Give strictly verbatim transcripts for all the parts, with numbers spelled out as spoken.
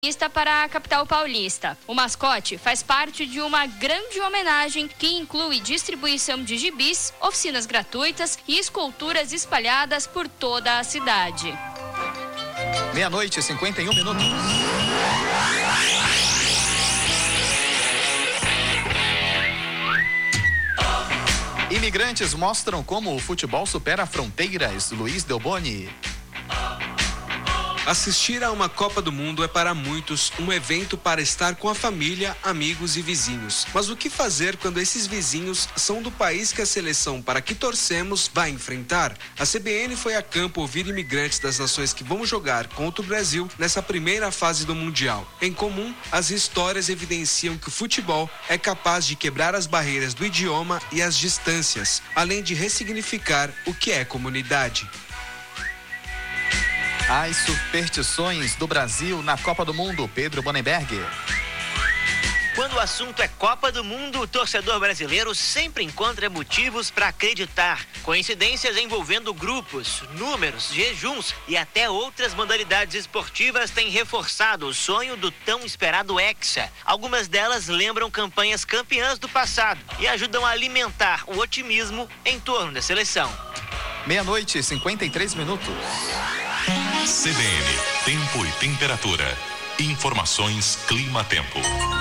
Para a capital paulista. O mascote faz parte de uma grande homenagem que inclui distribuição de gibis, oficinas gratuitas e esculturas espalhadas por toda a cidade. Meia-noite e cinquenta e um minutos. Imigrantes mostram como o futebol supera fronteiras. Luiz Delboni. Assistir a uma Copa do Mundo é para muitos um evento para estar com a família, amigos e vizinhos. Mas o que fazer quando esses vizinhos são do país que a seleção para que torcemos vai enfrentar? A C B N foi a campo ouvir imigrantes das nações que vão jogar contra o Brasil nessa primeira fase do Mundial. Em comum, as histórias evidenciam que o futebol é capaz de quebrar as barreiras do idioma e as distâncias, além de ressignificar o que é comunidade. As superstições do Brasil na Copa do Mundo. Pedro Bonenberg. Quando o assunto é Copa do Mundo, o torcedor brasileiro sempre encontra motivos para acreditar. Coincidências envolvendo grupos, números, jejuns e até outras modalidades esportivas têm reforçado o sonho do tão esperado Hexa. Algumas delas lembram campanhas campeãs do passado e ajudam a alimentar o otimismo em torno da seleção. Meia-noite e cinquenta e três minutos. C B N, tempo e temperatura. Informações Clima-Tempo.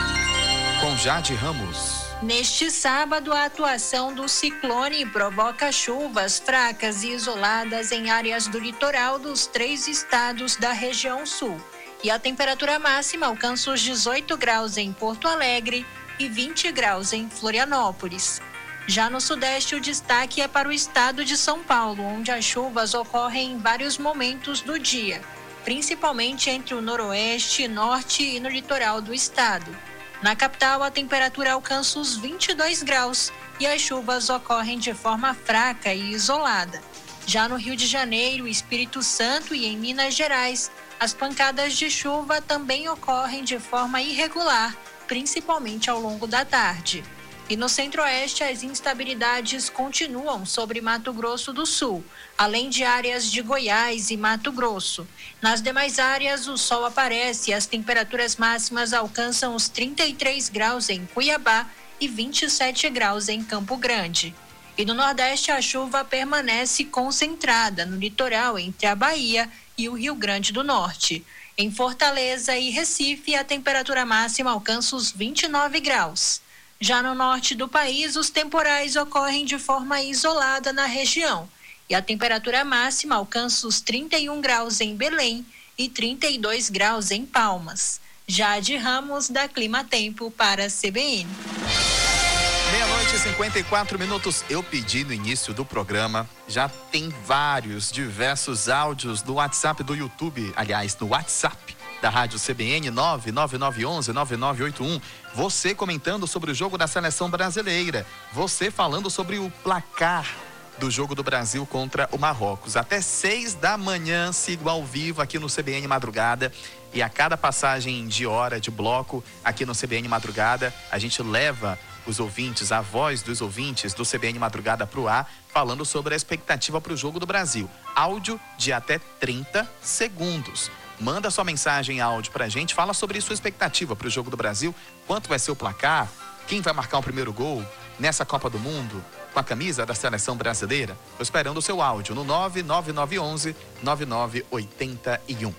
Com Jade Ramos. Neste sábado, a atuação do ciclone provoca chuvas fracas e isoladas em áreas do litoral dos três estados da região sul. E a temperatura máxima alcança os dezoito graus em Porto Alegre e vinte graus em Florianópolis. Já no sudeste, o destaque é para o estado de São Paulo, onde as chuvas ocorrem em vários momentos do dia, principalmente entre o noroeste, norte e no litoral do estado. Na capital, a temperatura alcança os vinte e dois graus e as chuvas ocorrem de forma fraca e isolada. Já no Rio de Janeiro, Espírito Santo e em Minas Gerais, as pancadas de chuva também ocorrem de forma irregular, principalmente ao longo da tarde. E no centro-oeste, as instabilidades continuam sobre Mato Grosso do Sul, além de áreas de Goiás e Mato Grosso. Nas demais áreas, o sol aparece e as temperaturas máximas alcançam os trinta e três graus em Cuiabá e vinte e sete graus em Campo Grande. E no Nordeste, a chuva permanece concentrada no litoral entre a Bahia e o Rio Grande do Norte. Em Fortaleza e Recife, a temperatura máxima alcança os vinte e nove graus. Já no norte do país, os temporais ocorrem de forma isolada na região e a temperatura máxima alcança os trinta e um graus em Belém e trinta e dois graus em Palmas. Jade Ramos, da Clima-Tempo, para a C B N. Meia-noite e cinquenta e quatro minutos. Eu pedi no início do programa, já tem vários, diversos áudios do WhatsApp do YouTube, aliás, no WhatsApp da Rádio C B N, nove nove nove um um nove nove oito um. Você comentando sobre o jogo da seleção brasileira. Você falando sobre o placar do jogo do Brasil contra o Marrocos. Até seis da manhã, sigo ao vivo aqui no C B N Madrugada. E a cada passagem de hora, de bloco, aqui no C B N Madrugada, a gente leva os ouvintes, a voz dos ouvintes do C B N Madrugada pro ar, falando sobre a expectativa para o jogo do Brasil. Áudio de até trinta segundos. Manda sua mensagem em áudio pra gente, fala sobre sua expectativa para o jogo do Brasil, quanto vai ser o placar, quem vai marcar o primeiro gol nessa Copa do Mundo com a camisa da seleção brasileira. Tô esperando o seu áudio no nove nove nove um um nove nove oito um.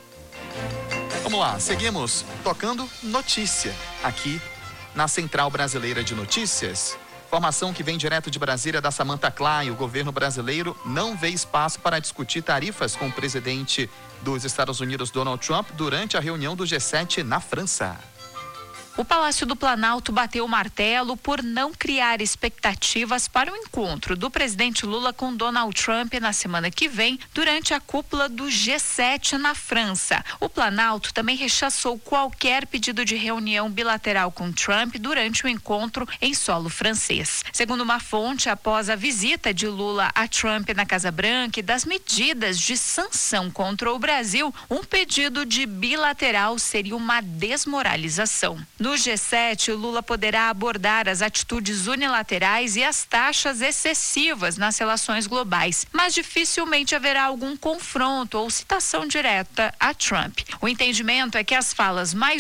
Vamos lá, seguimos tocando notícia aqui na Central Brasileira de Notícias. Informação que vem direto de Brasília da Samantha Klein. O governo brasileiro não vê espaço para discutir tarifas com o presidente dos Estados Unidos, Donald Trump, durante a reunião do G sete na França. O Palácio do Planalto bateu o martelo por não criar expectativas para o encontro do presidente Lula com Donald Trump na semana que vem, durante a cúpula do G sete na França. O Planalto também rechaçou qualquer pedido de reunião bilateral com Trump durante o encontro em solo francês. Segundo uma fonte, após a visita de Lula a Trump na Casa Branca e das medidas de sanção contra o Brasil, um pedido de bilateral seria uma desmoralização. No G sete, Lula poderá abordar as atitudes unilaterais e as taxas excessivas nas relações globais, mas dificilmente haverá algum confronto ou citação direta a Trump. O entendimento é que as falas mais